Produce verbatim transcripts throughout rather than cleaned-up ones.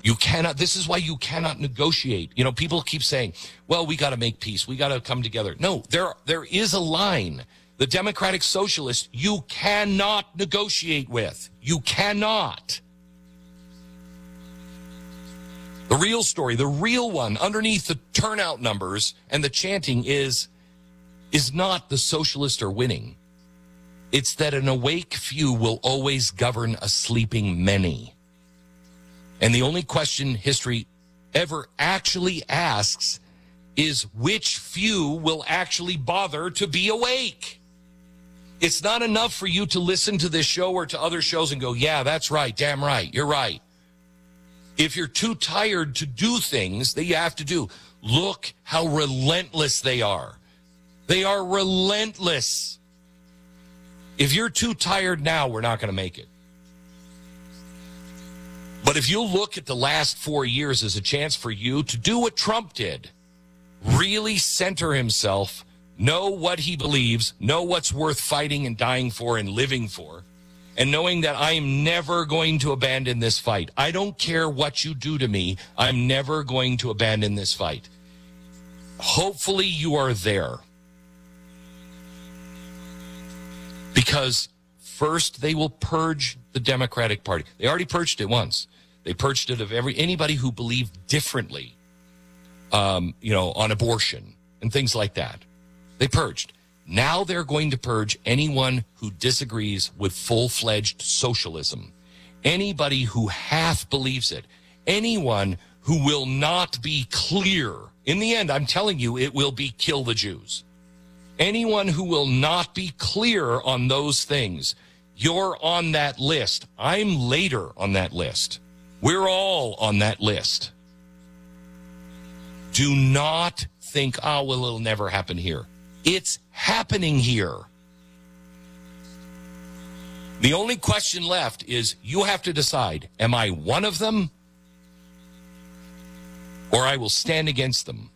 You cannot, this is why you cannot negotiate. You know, people keep saying, well, we got to make peace. We got to come together. No, there, there is a line. The Democratic Socialists, you cannot negotiate with. You cannot. The real story, the real one, underneath the turnout numbers and the chanting is, is not the socialists are winning. It's that an awake few will always govern a sleeping many. And the only question history ever actually asks is which few will actually bother to be awake. It's not enough for you to listen to this show or to other shows and go, yeah, that's right, damn right, you're right. If you're too tired to do things that you have to do, look how relentless they are. They are relentless. If you're too tired now, we're not going to make it. But if you look at the last four years as a chance for you to do what Trump did, really center himself, know what he believes, know what's worth fighting and dying for and living for, and knowing that I am never going to abandon this fight. I don't care what you do to me. I'm never going to abandon this fight. Hopefully you are there. Because first they will purge the Democratic Party. They already purged it once. They purged it of every anybody who believed differently, um, you know, on abortion and things like that. They purged. Now they're going to purge anyone who disagrees with full-fledged socialism. Anybody who half believes it. Anyone who will not be clear. In the end, I'm telling you, it will be kill the Jews. Anyone who will not be clear on those things, you're on that list. I'm later on that list. We're all on that list. Do not think, oh, well, it'll never happen here. It's happening here. The only question left is you have to decide, am I one of them? Or I will stand against them.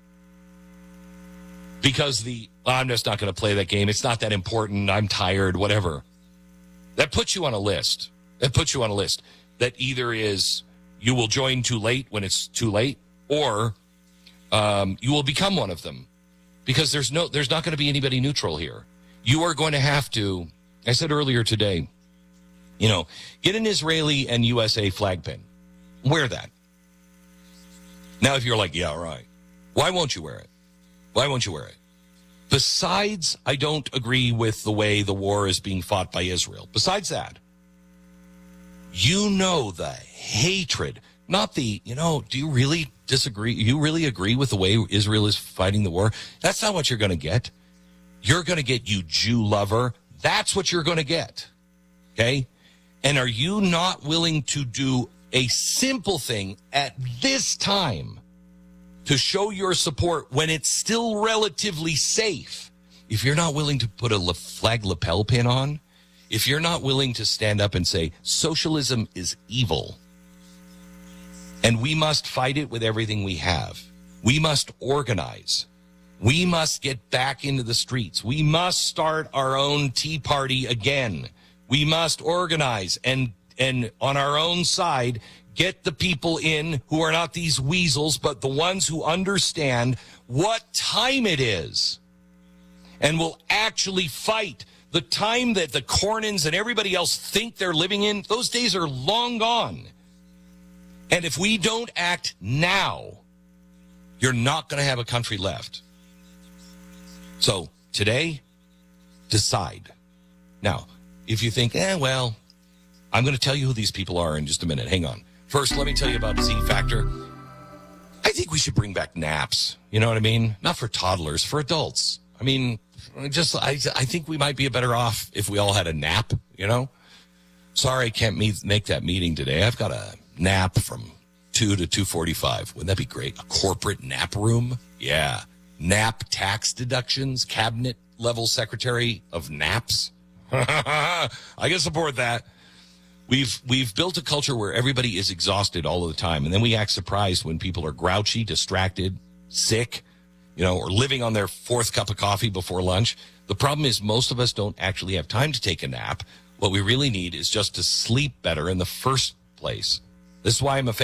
Because the, I'm just not going to play that game. It's not that important. I'm tired, whatever. That puts you on a list. That puts you on a list. That either is you will join too late when it's too late, or um, you will become one of them. Because there's no, there's not going to be anybody neutral here. You are going to have to, I said earlier today, you know, get an Israeli and U S A flag pin. Wear that. Now, if you're like, yeah, right. Why won't you wear it? Why won't you wear it? Besides, I don't agree with the way the war is being fought by Israel. Besides that, you know the hatred, not the, you know, do you really disagree? You really agree with the way Israel is fighting the war? That's not what you're going to get. You're going to get, you Jew lover. That's what you're going to get. Okay? And are you not willing to do a simple thing at this time to show your support when it's still relatively safe? If you're not willing to put a flag lapel pin on, if you're not willing to stand up and say, socialism is evil, and we must fight it with everything we have. We must organize. We must get back into the streets. We must start our own Tea Party again. We must organize and, and on our own side, get the people in who are not these weasels, but the ones who understand what time it is and will actually fight. The time that the Cornyn's and everybody else think they're living in, those days are long gone. And if we don't act now, you're not going to have a country left. So today, decide. Now, if you think, eh, well, I'm going to tell you who these people are in just a minute. Hang on. First, let me tell you about Z Factor. I think we should bring back naps. You know what I mean? Not for toddlers, for adults. I mean, just I, I think we might be better off if we all had a nap, you know? Sorry I can't meet, make that meeting today. I've got a nap from two to two forty-five. Wouldn't that be great? A corporate nap room? Yeah. Nap tax deductions, cabinet level secretary of naps. I can support that. We've we've built a culture where everybody is exhausted all of the time, and then we act surprised when people are grouchy, distracted, sick, you know, or living on their fourth cup of coffee before lunch. The problem is most of us don't actually have time to take a nap. What we really need is just to sleep better in the first place. This is why I'm a fan